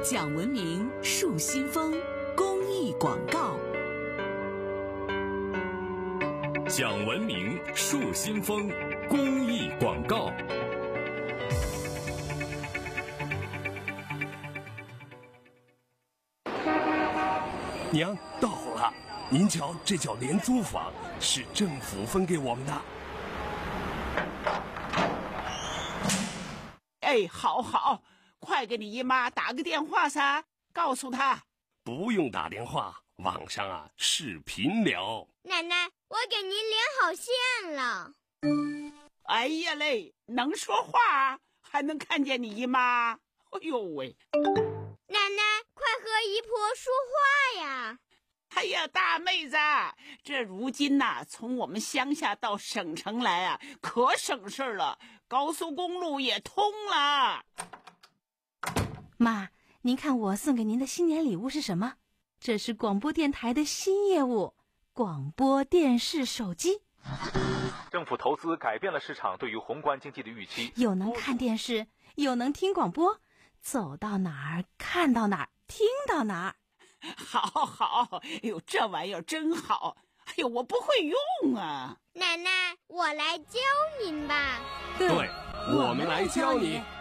讲文明树新风公益广告。 讲文明树新风公益广告。 娘，到了，您瞧，这叫廉租房，是政府分给我们的。 哎，好，快给你姨妈打个电话噻，告诉她。 不用打电话，网上视频聊。 奶奶，我给您连好线了。 哎呀嘞，能说话还能看见你姨妈，哎呦喂！ 奶奶，快和姨婆说话呀！ 哎呀，大妹子，这如今从我们乡下到省城来可省事了，高速公路也通了。 妈，您看我送给您的新年礼物是什么？这是广播电台的新业务——广播电视手机。 政府投资改变了市场对于宏观经济的预期， 又能看电视，又能听广播，走到哪儿看到哪儿，听到哪儿。 好，哎呦，这玩意儿真好！哎呦，我不会用啊。 奶奶，我来教您吧。 对，我们来教你。